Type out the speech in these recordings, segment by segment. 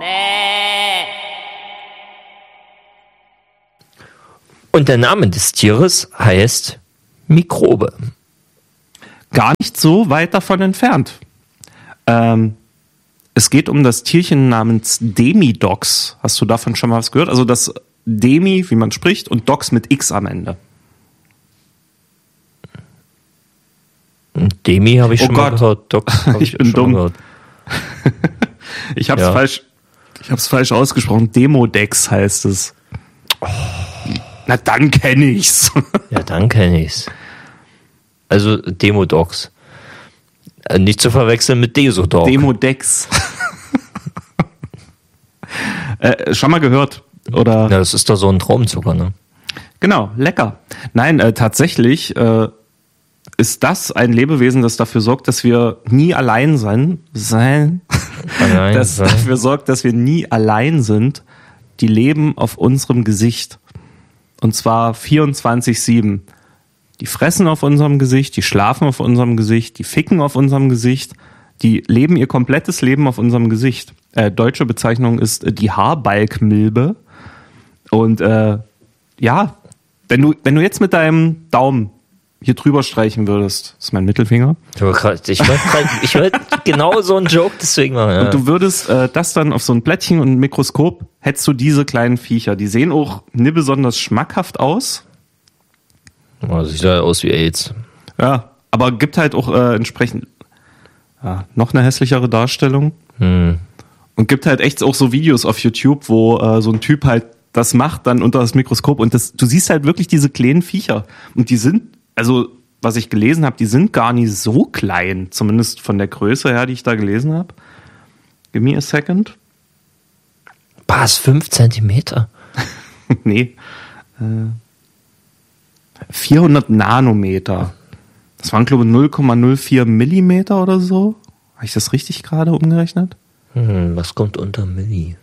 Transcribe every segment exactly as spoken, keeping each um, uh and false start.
Und der Name des Tieres heißt Mikrobe. Gar nicht so weit davon entfernt. Ähm, es geht um das Tierchen namens Demidox. Hast du davon schon mal was gehört? Also das Demi, wie man spricht, und Dox mit X am Ende. Demi habe ich oh schon Gott. mal gehört. Dox hab ich, ich bin schon dumm. Gehört. ich habe es Ja. falsch, ich habe es falsch ausgesprochen. Demodex heißt es. Oh. Na dann kenne ich's. Ja, dann kenne ich's. Also Demodox. Äh, Nicht zu verwechseln mit Desodog. Demodex. äh, schon mal gehört? Oder? Ja, das ist doch so ein Traumzucker, ne? Genau, lecker. Nein, äh, tatsächlich äh, ist das ein Lebewesen, das dafür sorgt, dass wir nie allein sein, sein, Allein das sein. dafür sorgt, dass wir nie allein sind. Die leben auf unserem Gesicht. Und zwar vierundzwanzig sieben. Die fressen auf unserem Gesicht, die schlafen auf unserem Gesicht, die ficken auf unserem Gesicht, die leben ihr komplettes Leben auf unserem Gesicht. Äh, deutsche Bezeichnung ist äh, die Haarbalgmilbe. Und äh, ja, wenn du, wenn du jetzt mit deinem Daumen hier drüber streichen würdest, das ist mein Mittelfinger, Ich wollte grad- ich wollte grad- ich wollte genau so einen Joke deswegen machen. Ja. und du würdest äh, das dann auf so ein Plättchen und ein Mikroskop, hättest du diese kleinen Viecher. Die sehen auch nicht besonders schmackhaft aus. Oh, sieht ja aus wie AIDS. Ja, aber gibt halt auch äh, entsprechend ja, noch eine hässlichere Darstellung. Hm. Und gibt halt echt auch so Videos auf YouTube, wo äh, so ein Typ halt das macht dann unter das Mikroskop und das, du siehst halt wirklich diese kleinen Viecher. Und die sind, also was ich gelesen habe, die sind gar nicht so klein, zumindest von der Größe her, die ich da gelesen habe. Give me a second. Was, fünf Zentimeter? nee. Äh, vierhundert Nanometer. Das waren, glaube ich, null Komma null vier Millimeter oder so. Habe ich das richtig gerade umgerechnet? Hm, was kommt unter Milli?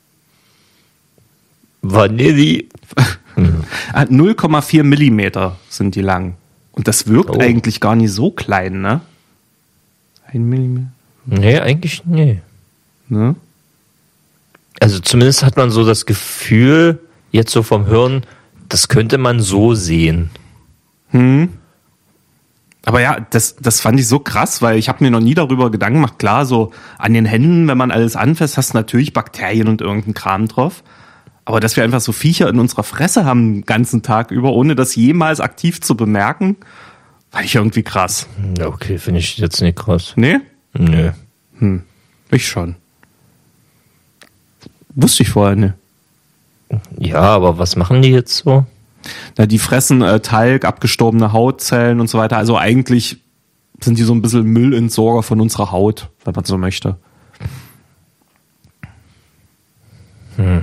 Vanilli. Ah, null Komma vier Millimeter sind die lang. Und das wirkt Oh. eigentlich gar nicht so klein, ne? Ein Millimeter. Nee, eigentlich nee. Ne? Also zumindest hat man so das Gefühl, jetzt so vom Hören, das könnte man so sehen. Hm. Aber ja, das, das fand ich so krass, weil ich habe mir noch nie darüber Gedanken gemacht. Klar, so an den Händen, wenn man alles anfasst, hast du natürlich Bakterien und irgendeinen Kram drauf. Aber dass wir einfach so Viecher in unserer Fresse haben den ganzen Tag über, ohne das jemals aktiv zu bemerken, fand ich irgendwie krass. Ja, okay, finde ich jetzt nicht krass. Nee? Nö. Hm. Ich schon. Wusste ich vorher nicht. Ja, aber was machen die jetzt so? Na, die fressen äh, Talg, abgestorbene Hautzellen und so weiter. Also eigentlich sind die so ein bisschen Müllentsorger von unserer Haut, wenn man so möchte. Hm.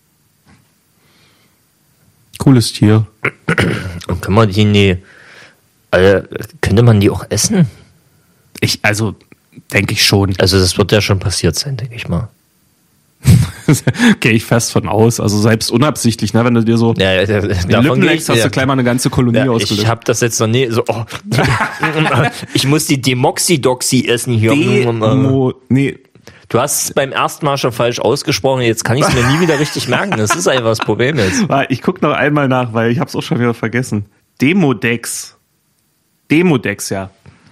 Cooles Tier. Und kann man die nie, also, könnte man die auch essen? Ich, also, denke ich schon. Also das wird ja schon passiert sein, denke ich mal. Gehe ich fest von aus. Also selbst unabsichtlich, ne? Wenn du dir so Ja, ja, den davon Lippen gehe leckst, ich- hast ja. du gleich mal eine ganze Kolonie Ja, ausgelöscht. ich habe das jetzt noch nie so. Oh, ich muss die Demoxidoxy essen hier. Demo, nee, Du hast es beim ersten Mal schon falsch ausgesprochen. Jetzt kann ich es mir nie wieder richtig merken. Das ist einfach das Problem jetzt. ich guck noch einmal nach, weil ich habe es auch schon wieder vergessen. Demodex. Demodex, ja.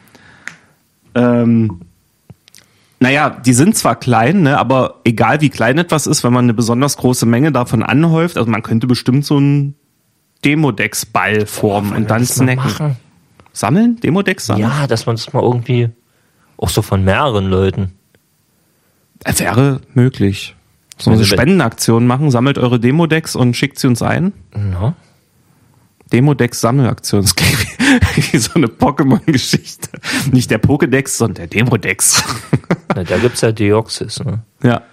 Ähm, naja, die sind zwar klein, ne, aber egal wie klein etwas ist, wenn man eine besonders große Menge davon anhäuft, also man könnte bestimmt so einen Demodex-Ball formen und dann das mal snacken. machen? Sammeln? Demodex sammeln? Ja, dass man das mal irgendwie auch so von mehreren Leuten. Äh, Wäre möglich. So eine Also wenn- Spendenaktion machen, sammelt eure Demodex und schickt sie uns ein. No? Demodex-Sammelaktion. Das klingt wie, wie so eine Pokémon-Geschichte. Nicht der Pokédex, sondern der Demodex. Na, da gibt's ja Deoxys, ne? Ja.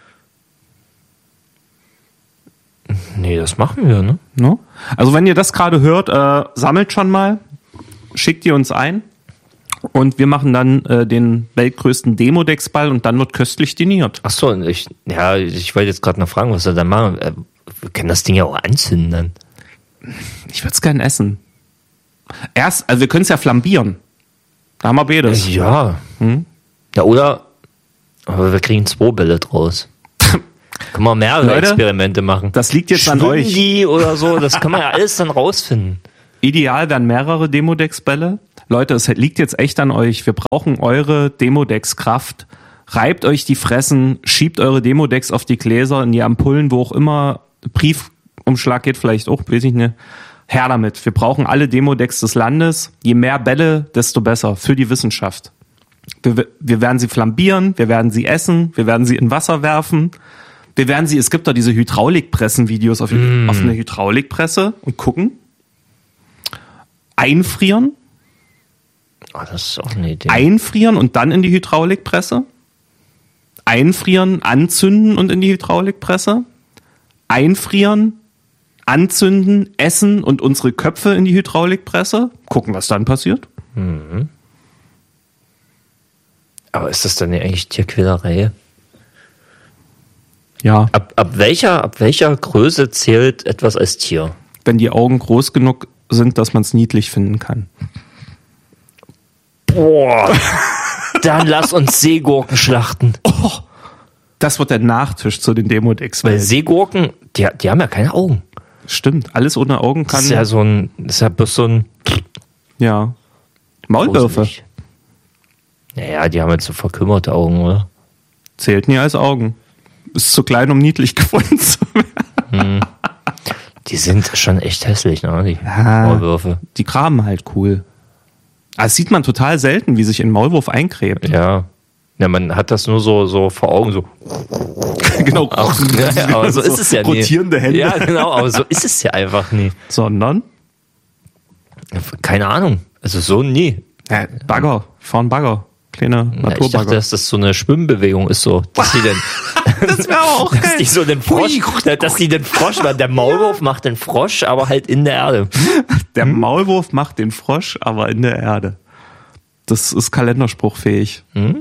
Nee, das machen wir, ne? No? Also wenn ihr das gerade hört, äh, sammelt schon mal, schickt ihr uns ein und wir machen dann äh, den weltgrößten Demodex-Ball und dann wird köstlich diniert. Ach so, ich, ja, ich wollte jetzt gerade noch fragen, was wir da machen. Äh, Wir können das Ding ja auch anzünden dann. Ich würde es gern essen. Erst, also wir können es ja flambieren. Da haben wir beides. Ja. Hm? Ja, oder, aber wir kriegen zwei Bälle draus. Kann man mehrere Leute, Experimente machen. Das liegt jetzt Schwimmen an euch. die oder so, das kann man ja alles dann rausfinden. Ideal wären mehrere Demodex-Bälle. Leute, es liegt jetzt echt an euch. Wir brauchen eure Demodex-Kraft. Reibt euch die Fressen, schiebt eure Demodex auf die Gläser, in die Ampullen, wo auch immer. Briefumschlag geht vielleicht auch, weiß ich nicht. Her damit. Wir brauchen alle Demodex des Landes. Je mehr Bälle, desto besser für die Wissenschaft. Wir, wir werden sie flambieren, wir werden sie essen, wir werden sie in Wasser werfen. Wir werden sie, es gibt da diese Hydraulikpressen-Videos auf, mm. auf eine Hydraulikpresse und gucken. Einfrieren. Oh, das ist auch eine Idee. Einfrieren und dann in die Hydraulikpresse. Einfrieren, anzünden und in die Hydraulikpresse. Einfrieren, anzünden, essen und unsere Köpfe in die Hydraulikpresse. Gucken, was dann passiert. Mhm. Aber ist das dann ja eigentlich Tierquälerei? Ja. Ab, ab, welcher, ab welcher Größe zählt etwas als Tier? Wenn die Augen groß genug sind, dass man es niedlich finden kann. Boah, dann lass uns Seegurken schlachten. Oh, das wird der Nachtisch zu den Demodex. Weil Seegurken, die, die haben ja keine Augen. Stimmt, alles ohne Augen kann. Das ist ja so ein, das ist ja bloß so ein... Ja. Maulwürfe. Gruselig. Naja, die haben jetzt so verkümmerte Augen, oder? Zählt nie als Augen. Ist zu klein, um niedlich gefunden zu werden. Hm. Die sind schon echt hässlich, ne? Die ja, Maulwürfe. Die graben halt cool. Aber das sieht man total selten, wie sich ein Maulwurf eingräbt. Ja. Ja, man hat das nur so, so vor Augen, so. Genau. Aber, ja, aber so ist es ja nie. Rotierende Hände. Ja, genau, aber so ist es ja einfach nie. Sondern? Keine Ahnung. Also so nie. Ja, Bagger. Wir fahren Bagger. Kleine Ja, ich Naturbagger. dachte, dass das so eine Schwimmbewegung ist, so. Dass die denn, Das wäre auch dass geil. die so den Frosch, dass die den Frosch, weil der Maulwurf macht den Frosch, aber halt in der Erde. Der Maulwurf macht den Frosch, aber in der Erde. Das ist kalenderspruchfähig. Hm?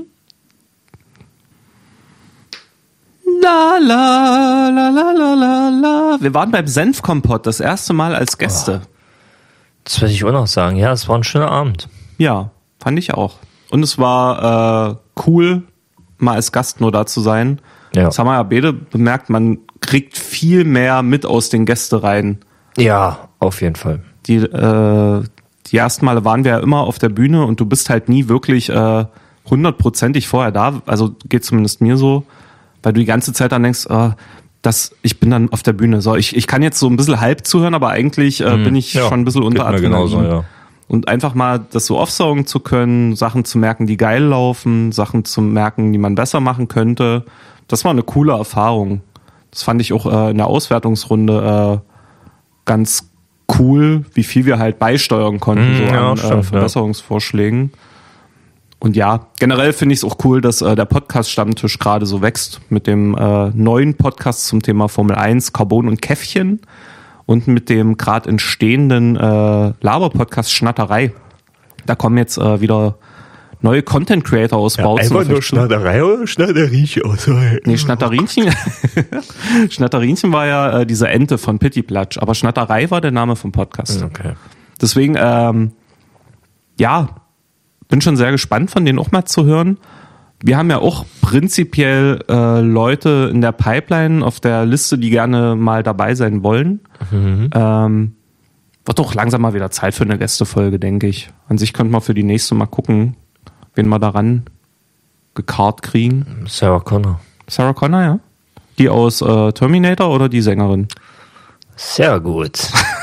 La la la la la la la. Wir waren beim Senfkompott das erste Mal als Gäste. Oh. Das würde ich auch noch sagen. Ja, es war ein schöner Abend. Ja, fand ich auch. Und es war äh, cool, mal als Gast nur da zu sein. Ja. Das haben wir ja beide bemerkt, man kriegt viel mehr mit aus den Gästereien. Ja, auf jeden Fall. Die, äh, die ersten Male waren wir ja immer auf der Bühne und du bist halt nie wirklich äh, hundertprozentig vorher da. Also geht zumindest mir so, weil du die ganze Zeit dann denkst, äh, dass ich bin dann auf der Bühne. So, ich, ich kann jetzt so ein bisschen halb zuhören, aber eigentlich äh, bin ich ja, schon ein bisschen unter geht mir Adrenalin. genauso, ja. Und einfach mal das so aufsaugen zu können, Sachen zu merken, die geil laufen, Sachen zu merken, die man besser machen könnte. Das war eine coole Erfahrung. Das fand ich auch äh, in der Auswertungsrunde äh, ganz cool, wie viel wir halt beisteuern konnten, Mm, so ja, an stimmt, äh, Verbesserungsvorschlägen. Und ja, generell finde ich es auch cool, dass äh, der Podcast-Stammtisch gerade so wächst mit dem äh, neuen Podcast zum Thema Formel eins, Carbon und Käffchen. Und mit dem gerade entstehenden äh, Laber-Podcast Schnatterei. Da kommen jetzt äh, wieder neue Content-Creator aus Bautzen. Einfach nur Schnatterei oder Schnatterieche? Nee, Schnatterinchen. Schnatterinchen war ja äh, diese Ente von Pittiplatsch. Aber Schnatterei war der Name vom Podcast. Okay. Deswegen, ähm, ja, bin schon sehr gespannt, von denen auch mal zu hören. Wir haben ja auch prinzipiell äh, Leute in der Pipeline auf der Liste, die gerne mal dabei sein wollen. Mhm. Ähm, wird doch langsam mal wieder Zeit für eine Gästefolge, denke ich. An sich könnte man für die nächste mal gucken, wen wir daran gekarrt kriegen. Sarah Connor. Sarah Connor, ja. Die aus äh, Terminator oder die Sängerin? Sehr gut.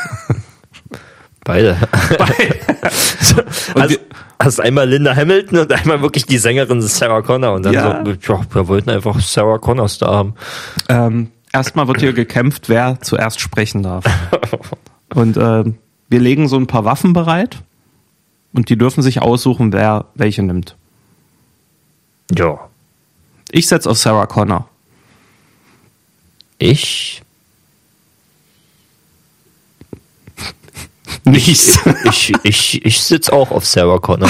Beide. Beide. Und also, hast einmal Linda Hamilton und einmal wirklich die Sängerin Sarah Connor und dann ja. so, ja, wir wollten einfach Sarah Connors da haben. Ähm, erstmal wird hier gekämpft, wer zuerst sprechen darf. Und äh, wir legen so ein paar Waffen bereit und die dürfen sich aussuchen, wer welche nimmt. Ja. Ich setze auf Sarah Connor. Ich Nichts. Ich, ich, ich, ich sitze auch auf Sarah Connor.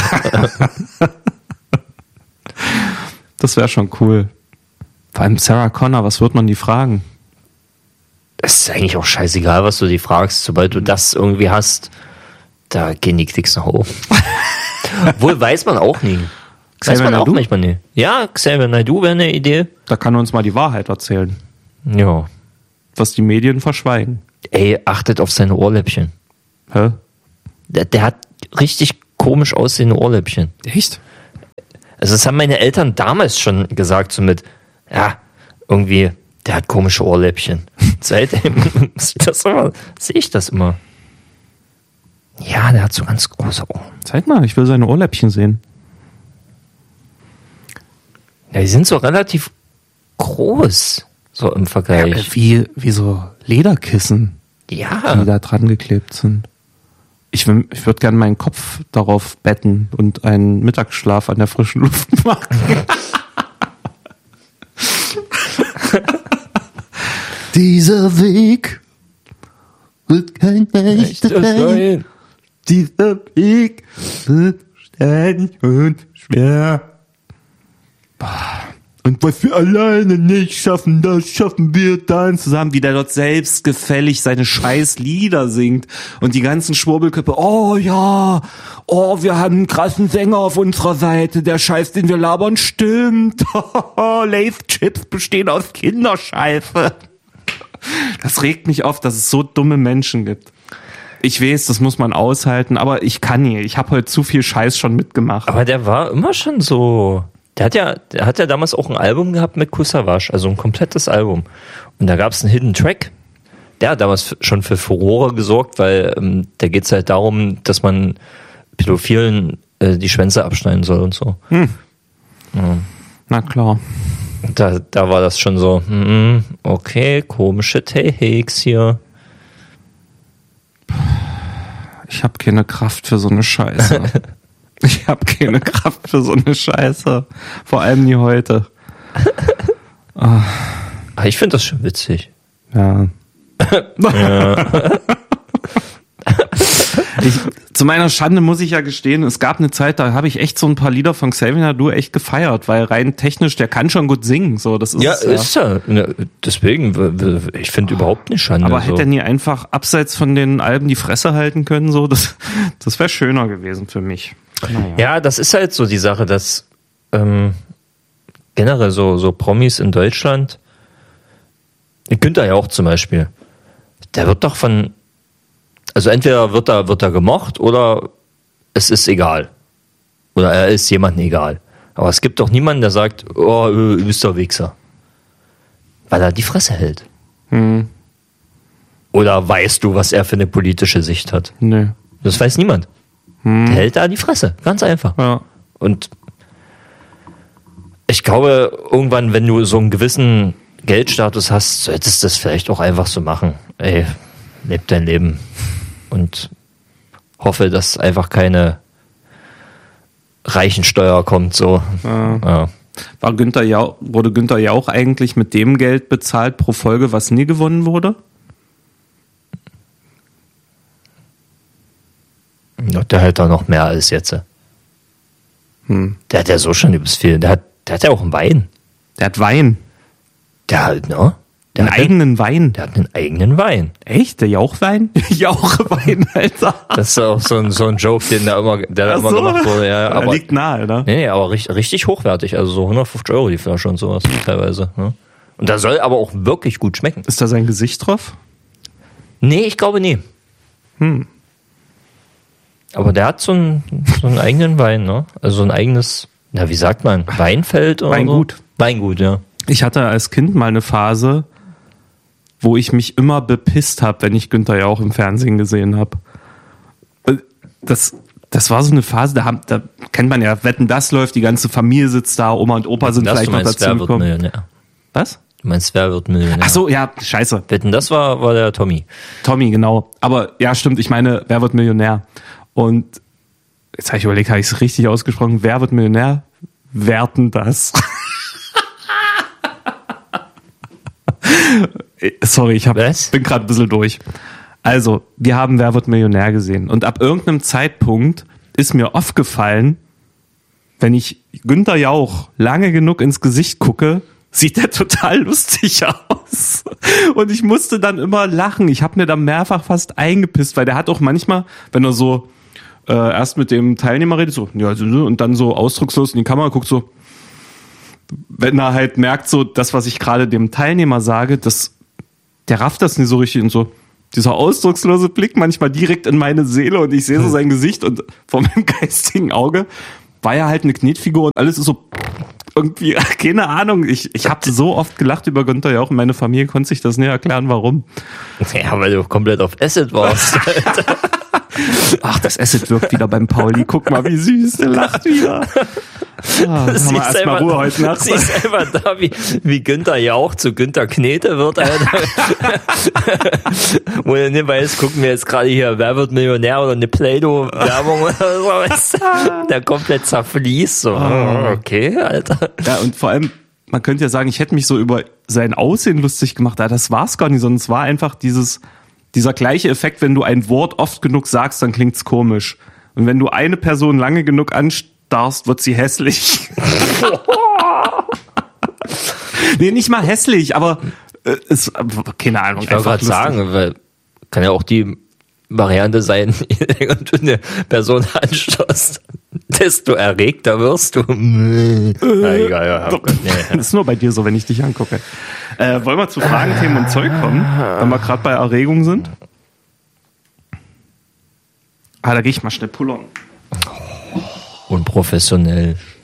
Das wäre schon cool. Vor allem Sarah Connor, was wird man die fragen? Es ist eigentlich auch scheißegal, was du die fragst. Sobald du das irgendwie hast, da gehen die Klicks nach oben. Obwohl, weiß man auch nie. Weiß Xavier man auch Naidoo? manchmal nie. Ja, Xavier Naidoo wäre eine Idee. Da kann er uns mal die Wahrheit erzählen. Ja. Was die Medien verschweigen. Ey, achtet auf seine Ohrläppchen. Hä? Der, der hat richtig komisch aussehende Ohrläppchen. Echt? Also das haben meine Eltern damals schon gesagt, so mit, ja, irgendwie, der hat komische Ohrläppchen. Seitdem das immer, sehe ich das immer. Ja, der hat so ganz große Ohren. Zeig mal, ich will seine Ohrläppchen sehen. Ja, die sind so relativ groß, so im Vergleich. Ja, wie, wie so Lederkissen, Ja. die da dran geklebt sind. Ich, will- ich würde gerne meinen Kopf darauf betten und einen Mittagsschlaf an der frischen Luft machen. Dieser Weg wird kein leichter sein. Dieser Weg wird ständig und schwer. Und was wir alleine nicht schaffen, das schaffen wir dann zusammen, wie der dort selbstgefällig seine scheiß Lieder singt und die ganzen Schwurbelköpfe, oh ja, oh, wir haben einen krassen Sänger auf unserer Seite, der Scheiß, den wir labern, stimmt. Lace-Chips bestehen aus Kinderscheiße. Das regt mich auf, dass es so dumme Menschen gibt. Ich weiß, das muss man aushalten, aber ich kann nie. Ich habe heute zu viel Scheiß schon mitgemacht. Aber der war immer schon so. Der hat ja, der hat ja damals auch ein Album gehabt mit Kusavage, also ein komplettes Album. Und da gab es einen Hidden Track. Der hat damals f- schon für Furore gesorgt, weil ähm, da geht's halt darum, dass man Pädophilen äh, die Schwänze abschneiden soll und so. Hm. Ja. Na klar. Da, da war das schon so, mm, okay, komische Takes hier. Ich habe keine Kraft für so eine Scheiße. Ich habe keine Kraft für so eine Scheiße. Vor allem nie heute. Ah, ich finde das schon witzig. Ja. Ich, zu meiner Schande muss ich ja gestehen, es gab eine Zeit, da habe ich echt so ein paar Lieder von Xavier Naidoo echt gefeiert, weil rein technisch, der kann schon gut singen. So, das ist Ja, es, ja. ist ja. Ne, deswegen, w- w- ich finde überhaupt nicht Schande. Aber so. hätte er nie einfach abseits von den Alben die Fresse halten können, so, das, das wäre schöner gewesen für mich. Naja. Ja, das ist halt so die Sache, dass ähm, generell so, so Promis in Deutschland, Günther Jauch zum Beispiel, der wird doch von, also entweder wird er, wird er gemocht oder es ist egal. Oder er ist jemandem egal. Aber es gibt doch niemanden, der sagt, oh, du bist doch Wichser. Weil er die Fresse hält. Hm, Oder weißt du, was er für eine politische Sicht hat? nö. Das weiß niemand. Hm, Der hält da die Fresse. Ganz einfach. ja. Und ich glaube, irgendwann, wenn du so einen gewissen Geldstatus hast, solltest du das vielleicht auch einfach so machen. Ey, leb dein Leben. Und hoffe, dass einfach keine Reichensteuer kommt, so. Ja. Ja. War Günther Jauch, wurde Günther Jauch eigentlich mit dem Geld bezahlt pro Folge, was nie gewonnen wurde? Ja, der hat da noch mehr als jetzt. Hm. Der hat ja so schon übelst viel. Der hat, der hat ja auch einen Wein. Der hat Wein. Der halt, ne? Der Einen hat eigenen Wein. Der hat einen eigenen Wein. Echt? Der Jauchwein? Jauchwein, Alter. Das ist auch so ein, so ein Joke, den da immer, der da Ach immer so. gemacht wurde. Ja, Der aber, liegt nahe, ne? nee, nee, aber richtig, richtig hochwertig. Also so hundertfünfzig Euro die Flasche und sowas teilweise. Ne? Und da soll aber auch wirklich gut schmecken. Ist da sein Gesicht drauf? Nee, ich glaube nie. Hm. Aber der hat so einen, so einen eigenen Wein, ne? Also so ein eigenes, na, wie sagt man? Weinfeld oder Weingut. So? Weingut, ja. Ich hatte als Kind mal eine Phase, wo ich mich immer bepisst habe, wenn ich Günther Jauch im Fernsehen gesehen habe. Das, das war so eine Phase, da, haben, da kennt man ja, Wetten, das läuft, die ganze Familie sitzt da, Oma und Opa sind Das, vielleicht du noch meinst, dazu wer wird gekommen. Millionär? Was? Du meinst, wer wird Millionär? Ach so, ja, scheiße. Wetten, das war, war der Tommy. Tommy, genau. Aber ja, stimmt, ich meine, wer wird Millionär? Und jetzt habe ich überlegt, habe ich es richtig ausgesprochen? Wer wird Millionär? Werten das. Sorry, ich hab, Was? bin gerade ein bisschen durch. Also, wir haben Wer wird Millionär gesehen. Und ab irgendeinem Zeitpunkt ist mir aufgefallen, wenn ich Günther Jauch lange genug ins Gesicht gucke, sieht er total lustig aus. Und ich musste dann immer lachen. Ich habe mir da mehrfach fast eingepisst, weil der hat auch manchmal, wenn er so äh, erst mit dem Teilnehmer redet, so, ja, und dann so ausdruckslos in die Kamera guckt, so, wenn er halt merkt, so das, was ich gerade dem Teilnehmer sage, das, der rafft das nicht so richtig und so. Dieser ausdruckslose Blick manchmal direkt in meine Seele und ich sehe so sein Gesicht und vor meinem geistigen Auge war ja halt eine Knetfigur und alles ist so irgendwie, keine Ahnung. Ich, ich habe so oft gelacht über Günther Jauch und meine Familie konnte sich das nicht erklären, warum. Ja, weil du komplett auf Acid warst. Ach, das Acid wirkt wieder beim Pauli. Guck mal, wie süß, der lacht wieder. Ah, haben wir erstmal Ruhe heute Nacht. Siehst einfach da, wie, wie Günther Jauch zu Günther Knete wird, Alter. Wo du nicht weißt, gucken wir jetzt gerade hier, wer wird Millionär oder eine Play-Doh-Werbung oder so, weißt du? Der komplett zerfließt, so. Oh, okay, Alter. Ja, und vor allem, man könnte ja sagen, ich hätte mich so über sein Aussehen lustig gemacht, aber das war's gar nicht, sondern es war einfach dieses, dieser gleiche Effekt, wenn du ein Wort oft genug sagst, dann klingt's komisch. Und wenn du eine Person lange genug anstarrst, wird sie hässlich. Nee, nicht mal hässlich, aber äh, es, keine Ahnung. Ich wollte gerade sagen, weil kann ja auch die Variante sein, wenn du eine Person anstarrst, desto erregter wirst du. Na, egal, ja, Gott, nee. Das ist nur bei dir so, wenn ich dich angucke. Äh, wollen wir zu Fragen, Themen und Zeug kommen, wenn wir gerade bei Erregung sind? Ah, da gehe ich mal schnell pullern. Unprofessionell.